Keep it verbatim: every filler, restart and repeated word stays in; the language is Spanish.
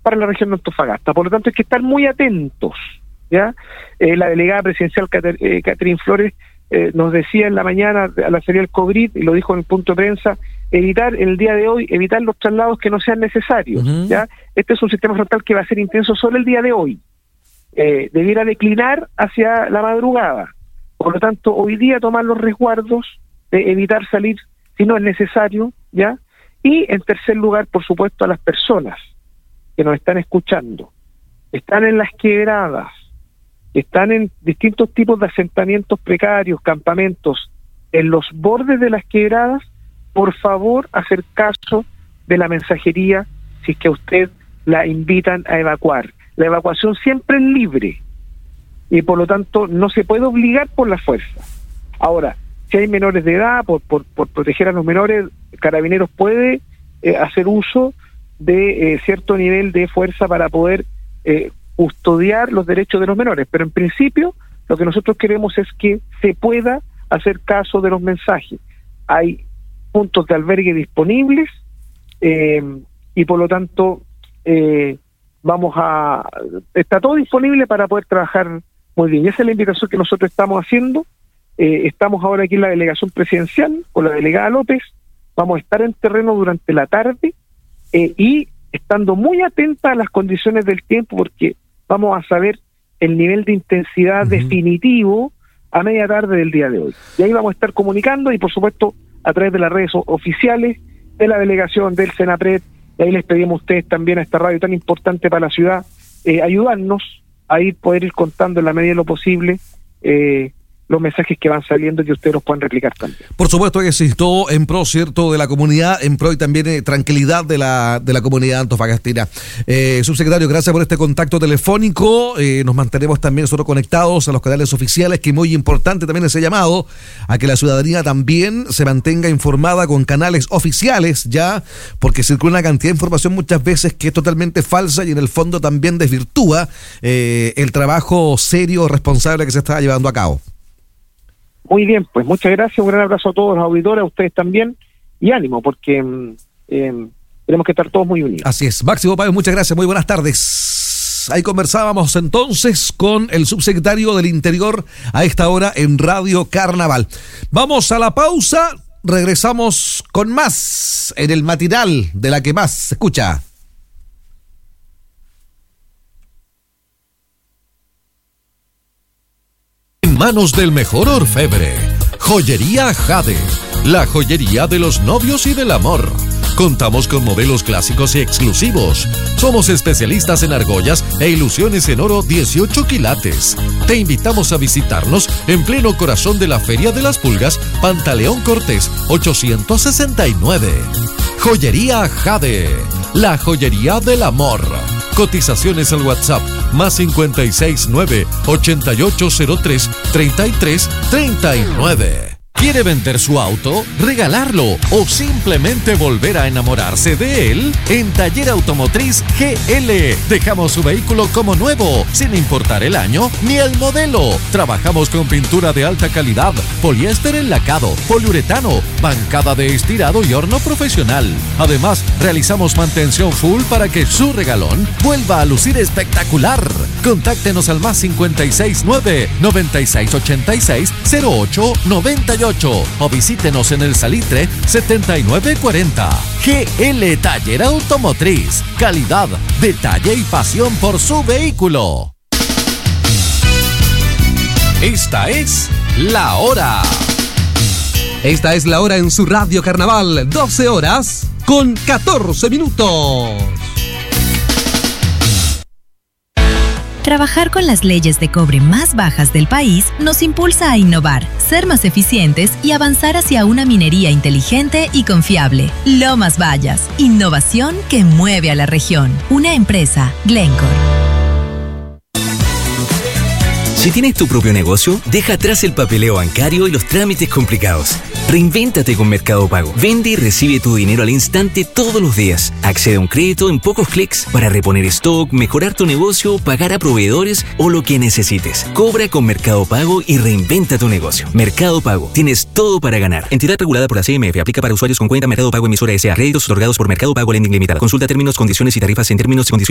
para la región de Antofagasta. Por lo tanto, hay que estar muy atentos, ¿ya? Eh, la delegada presidencial Cater, eh, Catherine Flores eh, nos decía en la mañana a la salida del COVID, y lo dijo en el punto de prensa, evitar el día de hoy, evitar los traslados que no sean necesarios, uh-huh. ¿ya? Este es un sistema frontal que va a ser intenso solo el día de hoy. Eh, debiera declinar hacia la madrugada. Por lo tanto, hoy día tomar los resguardos de evitar salir si no es necesario, ¿ya? Y en tercer lugar, por supuesto, a las personas que nos están escuchando, están en las quebradas, están en distintos tipos de asentamientos precarios, campamentos, en los bordes de las quebradas, por favor, hacer caso de la mensajería si es que a usted la invitan a evacuar. La evacuación siempre es libre y por lo tanto no se puede obligar por la fuerza. Ahora, si hay menores de edad, por, por, por proteger a los menores, Carabineros puede eh, hacer uso de eh, cierto nivel de fuerza para poder eh, custodiar los derechos de los menores, pero en principio lo que nosotros queremos es que se pueda hacer caso de los mensajes. Hay puntos de albergue disponibles eh, y por lo tanto eh, vamos a está todo disponible para poder trabajar muy bien. Y esa es la invitación que nosotros estamos haciendo. Eh, estamos ahora aquí en la delegación presidencial con la delegada López. Vamos a estar en terreno durante la tarde eh, y estando muy atentas a las condiciones del tiempo, porque vamos a saber el nivel de intensidad uh-huh. definitivo a media tarde del día de hoy. Y ahí vamos a estar comunicando y por supuesto a través de las redes oficiales de la delegación del Senapred. Y ahí les pedimos a ustedes también, a esta radio tan importante para la ciudad, eh, ayudarnos a ir, poder ir contando en la medida de lo posible eh, los mensajes que van saliendo y que ustedes los puedan replicar también. Por supuesto que sí, todo en pro, cierto, de la comunidad, en pro y también eh, tranquilidad de la de la comunidad antofagastina. Eh, subsecretario, gracias por este contacto telefónico. Eh, nos mantenemos también nosotros conectados a los canales oficiales, que es muy importante también ese llamado a que la ciudadanía también se mantenga informada con canales oficiales, ya, porque circula una cantidad de información muchas veces que es totalmente falsa y en el fondo también desvirtúa eh, el trabajo serio, responsable que se está llevando a cabo. Muy bien, pues muchas gracias, un gran abrazo a todos los auditores, a ustedes también, y ánimo, porque eh, tenemos que estar todos muy unidos. Así es. Máximo Páez, muchas gracias, muy buenas tardes. Ahí conversábamos entonces con el subsecretario del Interior a esta hora en Radio Carnaval. Vamos a la pausa, regresamos con más en el matinal de la que más se escucha. Manos del mejor orfebre. Joyería Jade, la joyería de los novios y del amor. Contamos con modelos clásicos y exclusivos. Somos especialistas en argollas e ilusiones en oro dieciocho quilates. Te invitamos a visitarnos en pleno corazón de la Feria de las Pulgas, Pantaleón Cortés ochocientos sesenta y nueve. Joyería Jade, la joyería del amor. Cotizaciones al WhatsApp más cincuenta y seis nueve ochenta y ocho cero tres treinta y tres treinta y nueve. ¿Quiere vender su auto, regalarlo o simplemente volver a enamorarse de él? En Taller Automotriz G L dejamos su vehículo como nuevo, sin importar el año ni el modelo. Trabajamos con pintura de alta calidad, poliéster enlacado, poliuretano, bancada de estirado y horno profesional. Además, realizamos mantención full para que su regalón vuelva a lucir espectacular. Contáctenos al más cincuenta y seis nueve noventa y seis ochenta y seis cero ocho noventa y ocho o visítenos en el Salitre setenta y nueve cuarenta. G L Taller Automotriz. Calidad, detalle y pasión por su vehículo. Esta es la hora. Esta es la hora en su Radio Carnaval. doce horas con catorce minutos. Trabajar con las leyes de cobre más bajas del país nos impulsa a innovar, ser más eficientes y avanzar hacia una minería inteligente y confiable. Lomas Bayas, innovación que mueve a la región. Una empresa, Glencore. Si tienes tu propio negocio, deja atrás el papeleo bancario y los trámites complicados. Reinvéntate con Mercado Pago. Vende y recibe tu dinero al instante todos los días. Accede a un crédito en pocos clics para reponer stock, mejorar tu negocio, pagar a proveedores o lo que necesites. Cobra con Mercado Pago y reinventa tu negocio. Mercado Pago. Tienes todo para ganar. Entidad regulada por la C M F. Aplica para usuarios con cuenta Mercado Pago Emisora S A. Créditos otorgados por Mercado Pago Lending Limitada. Consulta términos, condiciones y tarifas en términos y condiciones.